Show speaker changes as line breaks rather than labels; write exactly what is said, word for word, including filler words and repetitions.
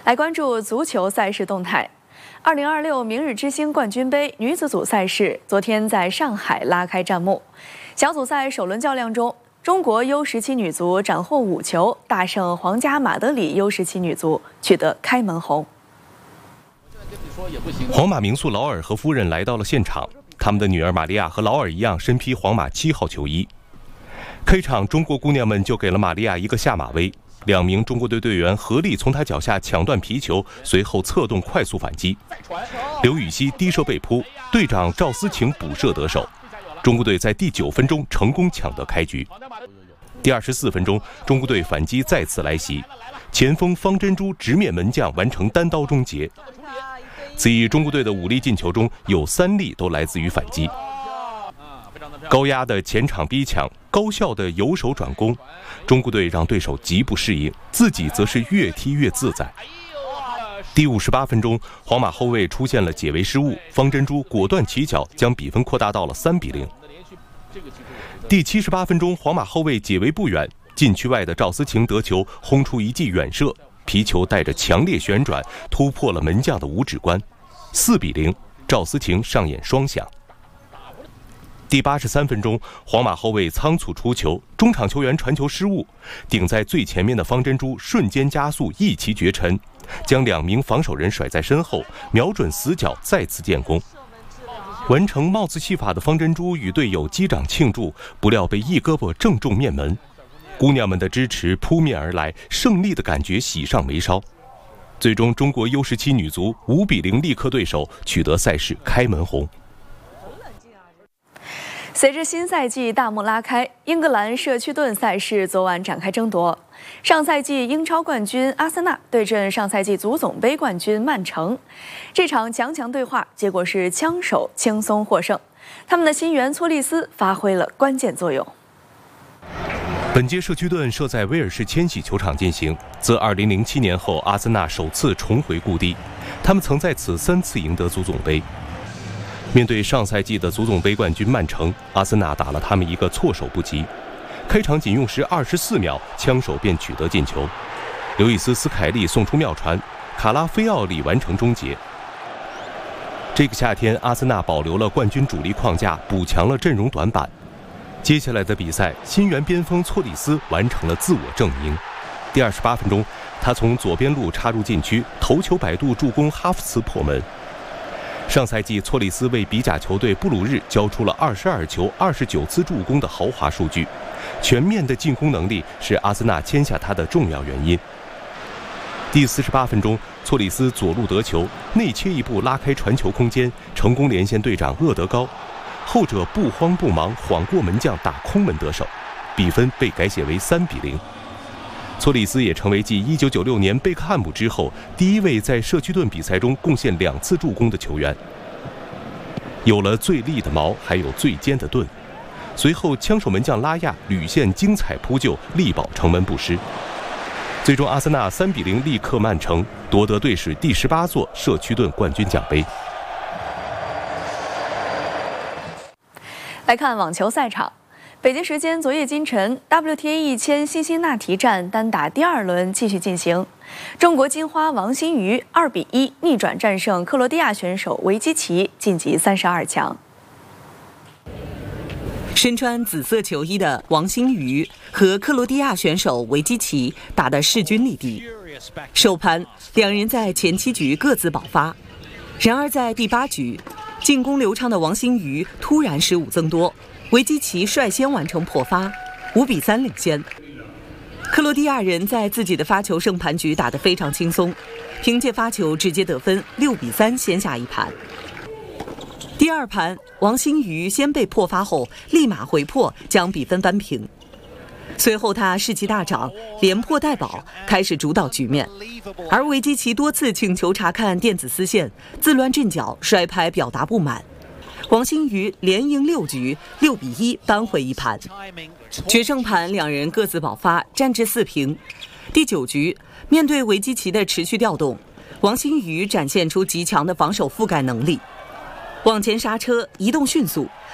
来关注足球赛事动态。二零二六明日之星冠军杯女子组赛事昨天在上海拉开战幕。小组赛首轮较量中，中国 U 十七 女足斩获五球，大胜皇家马德里 U 十七 女足，取得开门红。
皇马名宿劳尔和夫人来到了现场，他们的女儿玛利亚和劳尔一样身披皇马七号球衣。开场，中国姑娘们就给了玛利亚一个下马威。两名中国队队员合力从他脚下抢断皮球，随后策动快速反击。刘禹锡低射被扑，队长赵思晴补射得手。中国队在第九分钟成功抢得开局。第二十四分钟，中国队反击再次来袭，前锋方珍珠直面门将完成单刀终结。此役中国队的五粒进球中有三粒都来自于反击。高压的前场逼抢，高效的由守转攻，中国队让对手极不适应，自己则是越踢越自在。第五十八分钟，皇马后卫出现了解围失误，方珍珠果断起脚，将比分扩大到了三比零。第七十八分钟，皇马后卫解围不远，禁区外的赵思晴得球，轰出一记远射，皮球带着强烈旋转，突破了门将的五指关，四比零，赵思晴上演双响。第八十三分钟，皇马后卫仓促出球，中场球员传球失误，顶在最前面的方珍珠瞬间加速，一骑绝尘，将两名防守人甩在身后，瞄准死角再次建功。完成帽子戏法的方珍珠与队友击掌庆祝，不料被一胳膊正中面门。姑娘们的支持扑面而来，胜利的感觉喜上眉梢。最终，中国 U 十七 女足五比零力克对手，取得赛事开门红。
随着新赛季大幕拉开，英格兰社区盾赛事昨晚展开争夺。上赛季英超冠军阿森纳对阵上赛季足总杯冠军曼城，这场强强对话，结果是枪手轻松获胜。他们的新援搓利斯发挥了关键作用。
本届社区盾设在威尔士千禧球场进行，自二零零七年后，阿森纳首次重回故地。他们曾在此三次赢得足总杯。面对上赛季的足总杯冠军曼城，阿森纳打了他们一个措手不及。开场仅用时二十四秒，枪手便取得进球。刘易斯·斯凯利送出妙传，卡拉菲奥里完成终结。这个夏天，阿森纳保留了冠军主力框架，补强了阵容短板。接下来的比赛，新援边锋措里斯完成了自我证明。第二十八分钟，他从左边路插入禁区，头球摆渡助攻哈弗茨破门。上赛季，措里斯为比甲球队布鲁日交出了二十二球、二十九次助攻的豪华数据，全面的进攻能力是阿森纳签下他的重要原因。第四十八分钟，措里斯左路得球，内切一步拉开传球空间，成功连线队长厄德高，后者不慌不忙晃过门将打空门得手，比分被改写为三比零。措里斯也成为继一九九六年贝克汉姆之后第一位在社区盾比赛中贡献两次助攻的球员。有了最利的矛，还有最尖的盾。随后，枪手门将拉亚屡现精彩扑救，力保城门不失。最终，阿森纳三比零力克曼城，夺得队史第十八座社区盾冠军奖杯。
来看网球赛场。北京时间昨夜今晨 ，W T A 一千辛辛那提站单打第二轮继续进行。中国金花王欣瑜二比一逆转战胜克罗地亚选手维基奇，晋级三十二强。
身穿紫色球衣的王欣瑜和克罗地亚选手维基奇打得势均力敌。首盘，两人在前七局各自爆发，然而在第八局，进攻流畅的王欣瑜突然失误增多。维基奇率先完成破发，五比三领先。克罗地亚人在自己的发球胜盘局打得非常轻松，凭借发球直接得分，六比三先下一盘。第二盘，王欣瑜先被破发后，立马回破，将比分扳平。随后他士气大涨，连破带保，开始主导局面。而维基奇多次请求查看电子丝线，自乱阵脚，摔拍表达不满。王欣瑜连赢六局，六比一扳回一盘。决胜盘两人各自爆发，战至四平。第九局，面对维基奇的持续调动，王欣瑜展现出极强的防守覆盖能力，往前刹车，移动迅速，